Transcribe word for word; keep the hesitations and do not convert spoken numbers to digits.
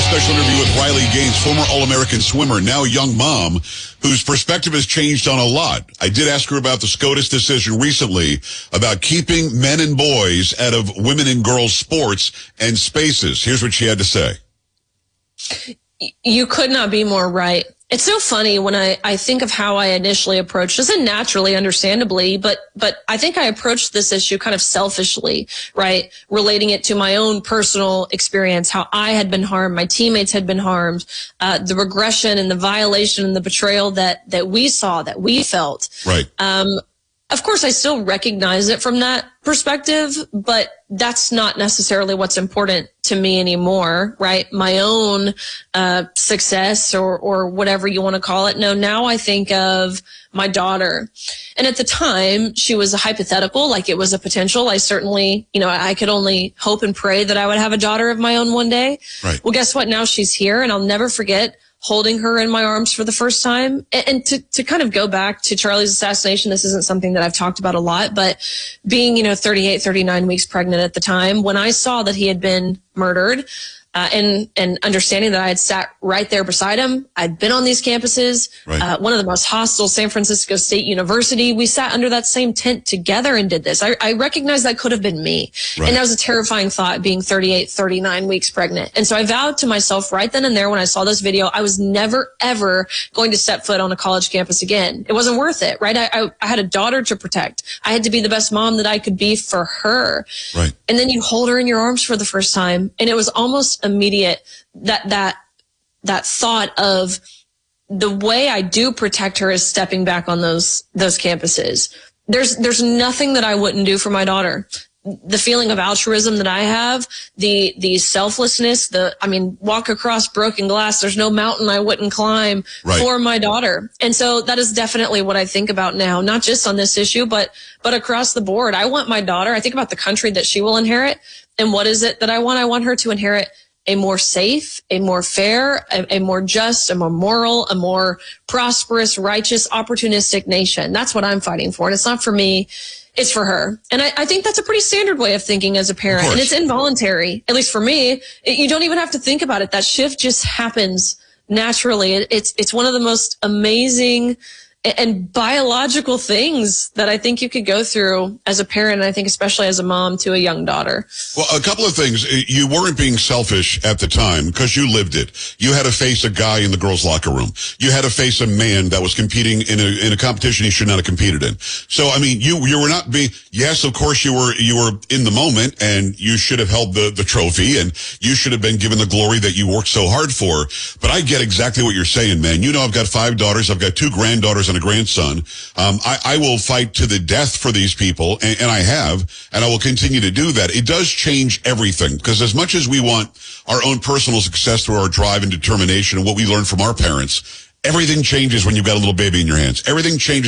special interview with Riley Gaines, former All-American swimmer, now young mom, whose perspective has changed on a lot. I did ask her about the SCOTUS decision recently about keeping men and boys out of women and girls sports and spaces. Here's what she had to say. You could not be more right. It's so funny when I, I think of how I initially approached this, and naturally, understandably, but but I think I approached this issue kind of selfishly, right? Relating it to my own personal experience, how I had been harmed, my teammates had been harmed, uh, the regression and the violation and the betrayal that that we saw, that we felt. Right. Um, of course, I still recognize it from that perspective, but that's not necessarily what's important to me anymore, right? My own uh, success or or whatever you want to call it. No, now I think of my daughter. And at the time, she was a hypothetical, like it was a potential. I certainly, you know, I could only hope and pray that I would have a daughter of my own one day. Right. Well, guess what? Now she's here, and I'll never forget holding her in my arms for the first time. And, and to, to kind of go back to Charlie's assassination, this isn't something that I've talked about a lot, but being, you know, thirty-eight, thirty-nine weeks pregnant at the time, when I saw that he had been murdered, uh, and, and understanding that I had sat right there beside him, I'd been on these campuses, right. uh, one of the most hostile, San Francisco State University. We sat under that same tent together and did this. I, I recognized that could have been me. Right. And that was a terrifying thought, being thirty-eight, thirty-nine weeks pregnant. And so I vowed to myself right then and there when I saw this video, I was never, ever going to step foot on a college campus again. It wasn't worth it, right? I, I, I had a daughter to protect. I had to be the best mom that I could be for her. Right. And then you hold her in your arms for the first time. And it was almost immediate that, that, that thought of the way I do protect her is stepping back on those, those campuses. There's, there's nothing that I wouldn't do for my daughter. The feeling of altruism that I have, the, the selflessness, the, I mean, walk across broken glass. There's no mountain I wouldn't climb right. for my daughter. And so that is definitely what I think about now, not just on this issue, but, but across the board. I want my daughter, I think about the country that she will inherit. And what is it that I want? I want her to inherit a more safe, a more fair, a, a more just, a more moral, a more prosperous, righteous, opportunistic nation. That's what I'm fighting for. And it's not for me. It's for her. And I, I think that's a pretty standard way of thinking as a parent. And it's involuntary, at least for me. It, you don't even have to think about it. That shift just happens naturally. It, it's, it's one of the most amazing and biological things that I think you could go through as a parent, and I think especially as a mom to a young daughter. Well, a couple of things. You weren't being selfish at the time because you lived it. You had to face a guy in the girls' locker room. You had to face a man that was competing in a in a competition he should not have competed in. So, I mean, you you were not being, yes, of course you were you were in the moment, and you should have held the, the trophy, and you should have been given the glory that you worked so hard for. But I get exactly what you're saying, man. You know, I've got five daughters. I've got two granddaughters and a grandson. Um, I, I will fight to the death for these people, and, and I have, and I will continue to do that. It does change everything, because as much as we want our own personal success through our drive and determination and what we learned from our parents, everything changes when you've got a little baby in your hands. Everything changes